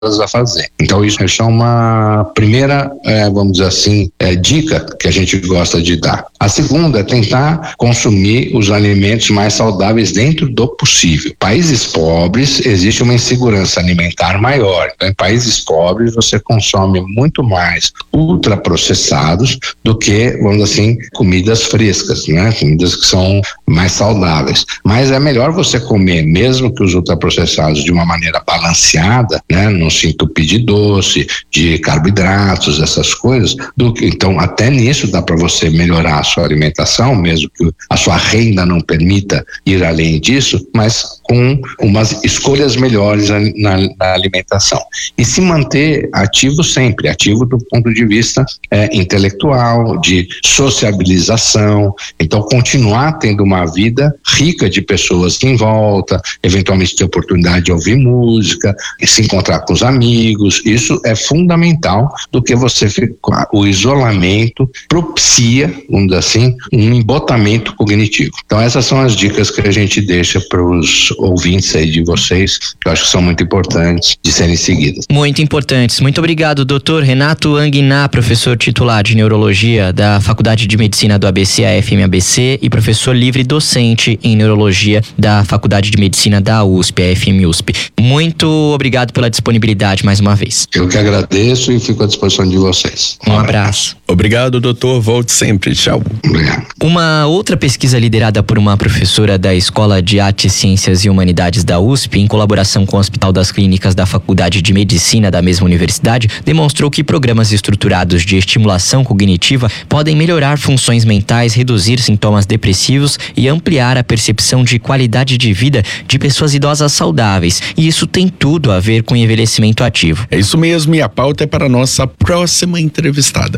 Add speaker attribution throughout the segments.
Speaker 1: a fazer. Então isso é uma primeira, vamos dizer assim, dica que a gente gosta de dar. A segunda é tentar consumir os alimentos mais saudáveis dentro do possível. Países pobres, existe uma insegurança alimentar maior. Então, em países pobres, você consome muito mais ultraprocessados do que, vamos dizer assim, comidas frescas, né? Comidas que são mais saudáveis. Mas é melhor você comer, mesmo que os ultraprocessados, de uma maneira balanceada, né? Não se entupir de doce, de carboidratos, essas coisas. Então, até nisso dá para você melhorar a sua alimentação, mesmo que a sua renda não permita ir além disso, mas com umas escolhas melhores na alimentação. E se manter ativo sempre, ativo do ponto de vista intelectual, de sociabilização. Então, continuar tendo uma vida rica de pessoas em volta, eventualmente ter oportunidade de ouvir música, se encontrar com os amigos. Isso é fundamental do que você ficar. O isolamento propicia, vamos dizer assim, um embotamento cognitivo. Então, essas são as dicas que a gente deixa para os ouvintes aí de vocês, que eu acho que são muito importantes de serem seguidas.
Speaker 2: Muito importantes. Muito obrigado, Dr. Renato Anguiná, professor titular de Neurologia da Faculdade de Medicina do ABC, a FMABC, e professor livre docente em Neurologia da Faculdade de Medicina da USP, a FMUSP. Muito obrigado pela disponibilidade mais uma vez.
Speaker 1: Eu que agradeço e fico à disposição de vocês.
Speaker 2: Um abraço.
Speaker 3: Obrigado, doutor. Volte sempre. Tchau.
Speaker 1: Obrigado.
Speaker 2: Uma outra pesquisa liderada por uma professora da Escola de Artes, Ciências e Humanidades da USP, em colaboração com o Hospital das Clínicas da Faculdade de Medicina da mesma universidade, demonstrou que programas estruturados de estimulação cognitiva podem melhorar funções mentais, reduzir sintomas depressivos e ampliar a percepção de qualidade de vida de pessoas idosas saudáveis. E isso tem tudo a ver com envelhecimento ativo.
Speaker 3: É isso mesmo, e a pauta é para a nossa próxima entrevistada.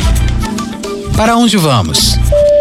Speaker 4: Para onde vamos?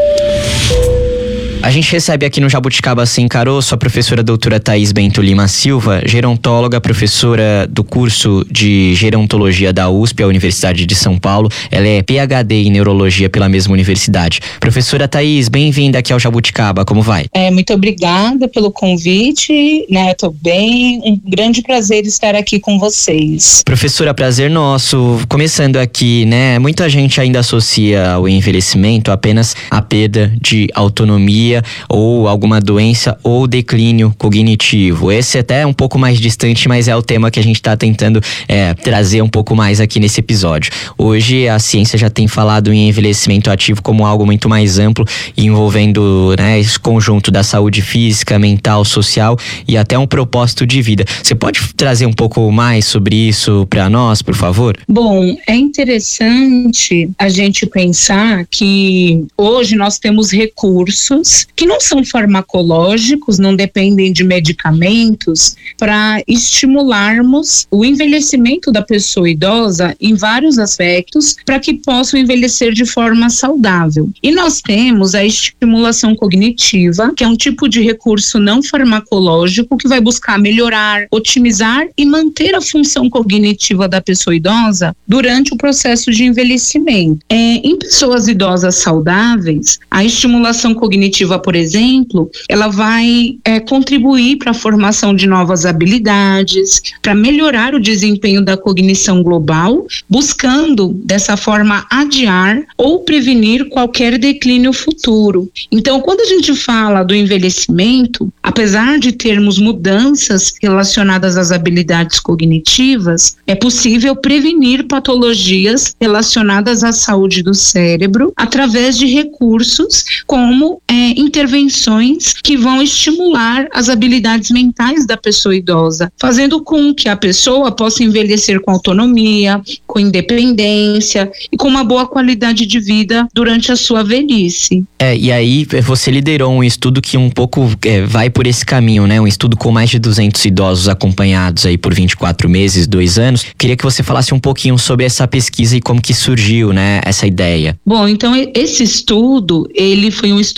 Speaker 2: A gente recebe aqui no Jabuticaba Sem Caroço a professora doutora Thaís Bento Lima Silva, gerontóloga, professora do curso de gerontologia da USP, a Universidade de São Paulo. Ela é PhD em neurologia pela mesma universidade. Professora Thaís, bem-vinda aqui ao Jabuticaba, como vai?
Speaker 5: Muito obrigada pelo convite, né? Tô bem, um grande prazer estar aqui com vocês.
Speaker 2: Professora, prazer nosso. Começando aqui, né? Muita gente ainda associa o envelhecimento apenas à perda de autonomia ou alguma doença ou declínio cognitivo. Esse até é um pouco mais distante, mas é o tema que a gente está tentando trazer um pouco mais aqui nesse episódio. Hoje a ciência já tem falado em envelhecimento ativo como algo muito mais amplo, envolvendo, né, esse conjunto da saúde física, mental, social e até um propósito de vida. Você pode trazer um pouco mais sobre isso para nós, por favor?
Speaker 5: Bom, é interessante a gente pensar que hoje nós temos recursos que não são farmacológicos, não dependem de medicamentos, para estimularmos o envelhecimento da pessoa idosa em vários aspectos, para que possam envelhecer de forma saudável. E nós temos a estimulação cognitiva, que é um tipo de recurso não farmacológico que vai buscar melhorar, otimizar e manter a função cognitiva da pessoa idosa durante o processo de envelhecimento. Em pessoas idosas saudáveis, a estimulação cognitiva, por exemplo, ela vai contribuir para a formação de novas habilidades, para melhorar o desempenho da cognição global, buscando dessa forma adiar ou prevenir qualquer declínio futuro. Então, quando a gente fala do envelhecimento, apesar de termos mudanças relacionadas às habilidades cognitivas, é possível prevenir patologias relacionadas à saúde do cérebro através de recursos como intervenções que vão estimular as habilidades mentais da pessoa idosa, fazendo com que a pessoa possa envelhecer com autonomia, com independência e com uma boa qualidade de vida durante a sua velhice.
Speaker 2: E aí você liderou um estudo que um pouco vai por esse caminho, né? Um estudo com mais de 200 idosos acompanhados aí por 24 meses, 2 anos. Queria que você falasse um pouquinho sobre essa pesquisa e como que surgiu, né, essa ideia.
Speaker 5: Bom, então esse estudo, ele foi um estudo inédito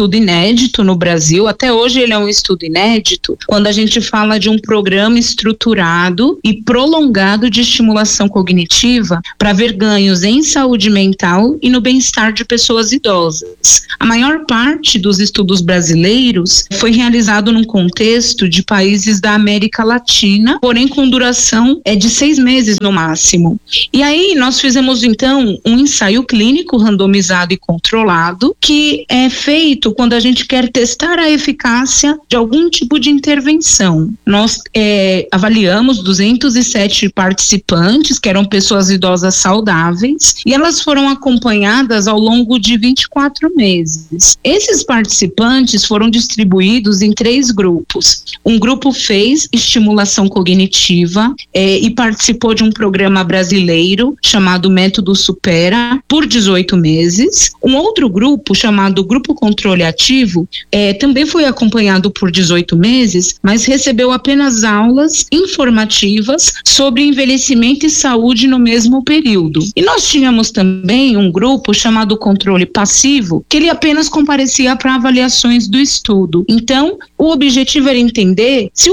Speaker 5: inédito no Brasil, até hoje ele é um estudo inédito, quando a gente fala de um programa estruturado e prolongado de estimulação cognitiva para ver ganhos em saúde mental e no bem-estar de pessoas idosas. A maior parte dos estudos brasileiros foi realizado num contexto de países da América Latina, porém com duração de 6 meses no máximo. E aí nós fizemos então um ensaio clínico randomizado e controlado, que é feito quando a gente quer testar a eficácia de algum tipo de intervenção. Nós avaliamos 207 participantes, que eram pessoas idosas saudáveis, e elas foram acompanhadas ao longo de 24 meses. Esses participantes foram distribuídos em 3 grupos. Um grupo fez estimulação cognitiva e participou de um programa brasileiro chamado Método Supera por 18 meses. Um outro grupo, chamado Grupo Controle Ativo, também foi acompanhado por 18 meses, mas recebeu apenas aulas informativas sobre envelhecimento e saúde no mesmo período. E nós tínhamos também um grupo chamado Controle Passivo, que ele apenas comparecia para avaliações do estudo. Então, o objetivo era entender se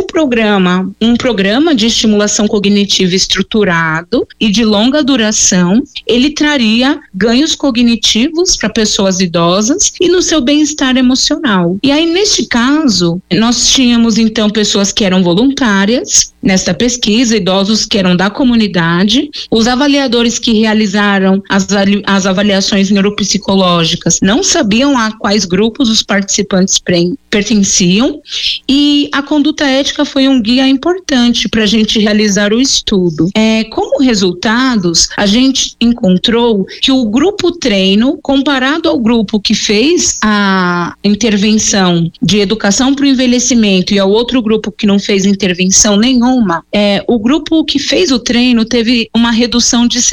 Speaker 5: um programa de estimulação cognitiva estruturado e de longa duração, ele traria ganhos cognitivos para pessoas idosas e no seu bem-estar emocional. E aí, neste caso, nós tínhamos então pessoas que eram voluntárias nesta pesquisa, idosos que eram da comunidade, os avaliadores que realizaram as avaliações neuropsicológicas não sabiam a quais grupos os participantes pertenciam, e a conduta ética foi um guia importante para a gente realizar o estudo. Como resultados, a gente encontrou que o grupo treino, comparado ao grupo que fez a intervenção de educação para o envelhecimento e ao outro grupo que não fez intervenção nenhuma, o grupo que fez o treino teve uma redução de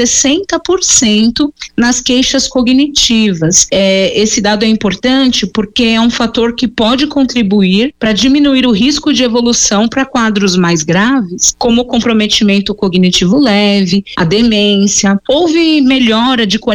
Speaker 5: 60% nas queixas cognitivas. Esse dado é importante porque é um fator que pode contribuir para diminuir o risco de evolução para quadros mais graves, como o comprometimento cognitivo leve, a demência. Houve melhora de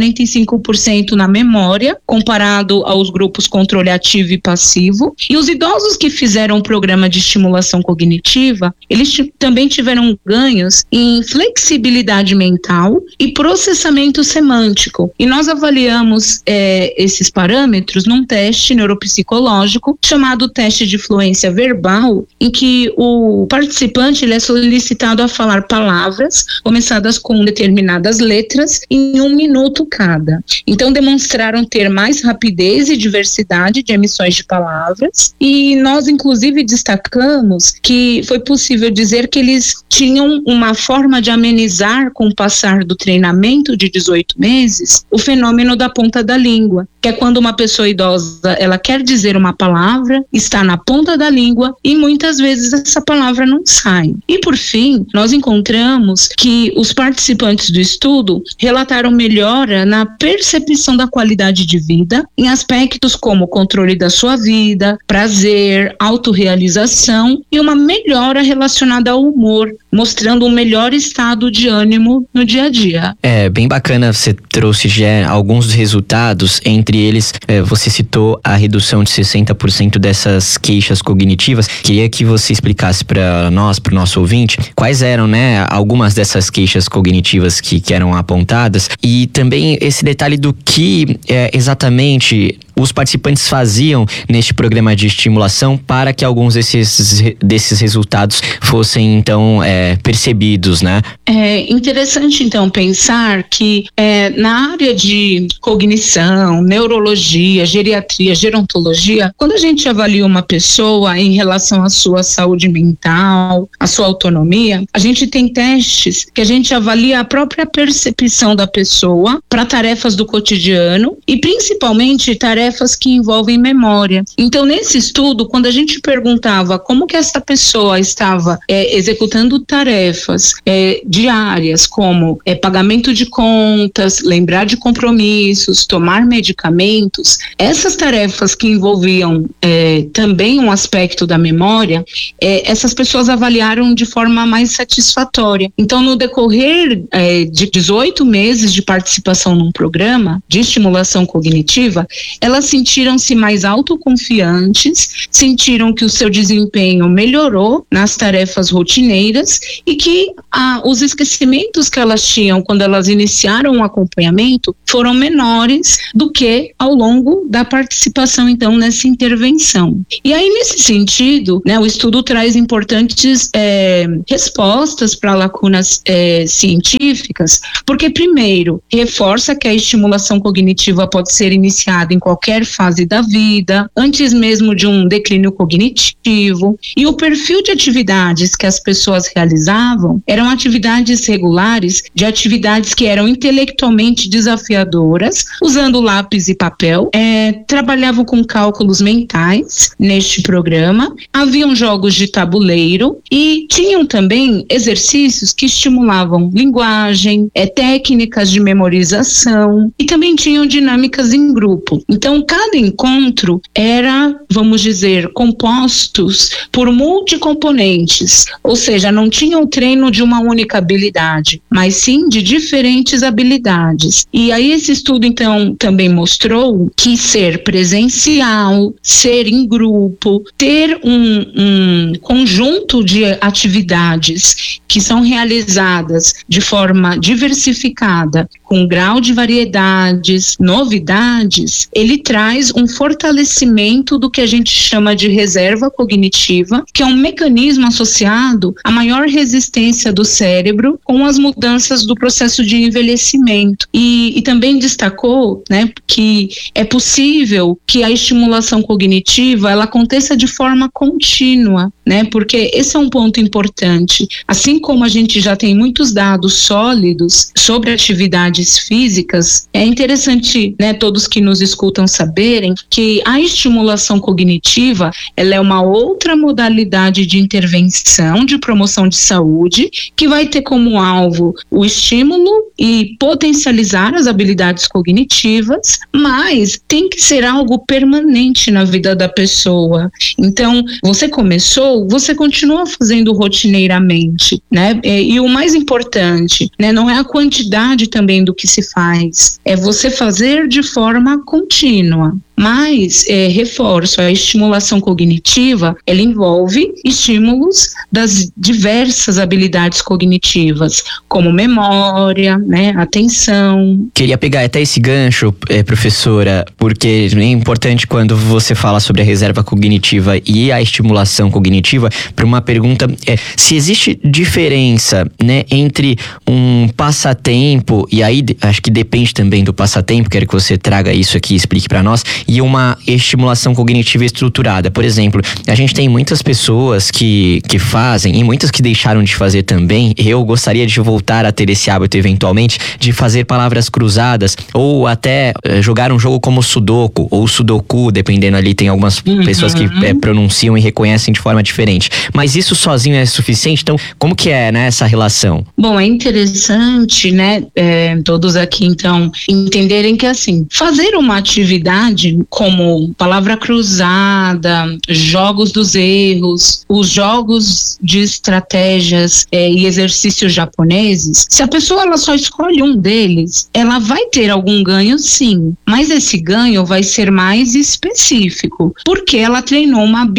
Speaker 5: 45% na memória, comparado aos grupos controle ativo e passivo, e os idosos que fizeram o programa de estimulação cognitiva, eles também tiveram ganhos em flexibilidade mental e processamento semântico. E nós avaliamos esses parâmetros num teste neuropsicológico chamado teste de fluência verbal, em que o participante ele é solicitado a falar palavras começadas com determinadas letras em 1 minuto cada. Então demonstraram ter mais rapidez e diversidade de emissões de palavras, e nós inclusive destacamos que foi possível dizer que eles tinham uma forma de amenizar com o passar do treinamento de 18 meses o fenômeno da ponta da língua, que é quando uma pessoa idosa ela quer dizer uma palavra, está na ponta da língua e muitas vezes essa palavra não sai. E por fim, nós encontramos que os participantes do estudo relataram melhora na percepção da qualidade de vida em aspectos como controle da sua vida, prazer, autorrealização e uma melhora relacionada ao humor, mostrando um melhor estado de ânimo no dia a dia.
Speaker 2: É bem bacana, você trouxe já alguns dos resultados, entre eles você citou a redução de 60% dessas queixas cognitivas. Queria que você explicasse para nós, para o nosso ouvinte, quais eram, né, algumas dessas queixas cognitivas que eram apontadas, e também esse detalhe do que exatamente os participantes faziam neste programa de estimulação para que alguns desses resultados fossem então percebidos, né?
Speaker 5: É interessante então pensar que na área de cognição, neurologia, geriatria, gerontologia, quando a gente avalia uma pessoa em relação à sua saúde mental, à sua autonomia, a gente tem testes que a gente avalia a própria percepção da pessoa para tarefas do cotidiano e principalmente tarefas que envolvem memória. Então, nesse estudo, quando a gente perguntava como que essa pessoa estava executando tarefas diárias, como pagamento de contas, lembrar de compromissos, tomar medicamentos, essas tarefas que envolviam também um aspecto da memória, essas pessoas avaliaram de forma mais satisfatória. Então, no decorrer de 18 meses de participação num programa de estimulação cognitiva, elas elas sentiram-se mais autoconfiantes, sentiram que o seu desempenho melhorou nas tarefas rotineiras e que os esquecimentos que elas tinham quando elas iniciaram o acompanhamento foram menores do que ao longo da participação, então, nessa intervenção. E aí, nesse sentido, né, o estudo traz importantes respostas para lacunas científicas, porque, primeiro, reforça que a estimulação cognitiva pode ser iniciada em qualquer fase da vida, antes mesmo de um declínio cognitivo, e o perfil de atividades que as pessoas realizavam eram atividades regulares, de atividades que eram intelectualmente desafiadoras, usando lápis e papel, trabalhavam com cálculos mentais neste programa, haviam jogos de tabuleiro e tinham também exercícios que estimulavam linguagem, técnicas de memorização e também tinham dinâmicas em grupo. Então, cada encontro era, vamos dizer, compostos por multicomponentes, ou seja, não tinha o treino de uma única habilidade, mas sim de diferentes habilidades. E aí esse estudo, então, também mostrou que ser presencial, ser em grupo, ter um conjunto de atividades que são realizadas de forma diversificada, com grau de variedades, novidades, ele traz um fortalecimento do que a gente chama de reserva cognitiva, que é um mecanismo associado à maior resistência do cérebro com as mudanças do processo de envelhecimento. E também destacou, né, que é possível que a estimulação cognitiva ela aconteça de forma contínua, né, porque esse é um ponto importante. Assim como a gente já tem muitos dados sólidos sobre atividades físicas, é interessante, né, todos que nos escutam saberem que a estimulação cognitiva ela é uma outra modalidade de intervenção de promoção de saúde que vai ter como alvo o estímulo e potencializar as habilidades cognitivas, mas tem que ser algo permanente na vida da pessoa. Então, você começou, você continua fazendo rotineiramente, né? E o mais importante, né, não é a quantidade também do que se faz, é você fazer de forma contínua. Mas, reforço, a estimulação cognitiva, ela envolve estímulos das diversas habilidades cognitivas, como memória, né, atenção.
Speaker 2: Queria pegar até esse gancho, professora, porque é importante quando você fala sobre a reserva cognitiva e a estimulação cognitiva, para uma pergunta, se existe diferença, né, entre um passatempo, e aí acho que depende também do passatempo, quero que você traga isso aqui e explique para nós, e uma estimulação cognitiva estruturada. Por exemplo, a gente tem muitas pessoas que fazem, e muitas que deixaram de fazer também. Eu gostaria de voltar a ter esse hábito eventualmente, de fazer palavras cruzadas, ou até jogar um jogo como Sudoku, ou Sudoku, dependendo ali, tem algumas pessoas que pronunciam e reconhecem de forma diferente. Mas isso sozinho é suficiente? Então, como que é, né, essa relação?
Speaker 5: Bom, é interessante, né, todos aqui, então, entenderem que, assim, fazer uma atividade como palavra cruzada, jogos dos erros, os jogos de estratégias e exercícios japoneses, se a pessoa ela só escolhe um deles, ela vai ter algum ganho sim, mas esse ganho vai ser mais específico, porque ela treinou uma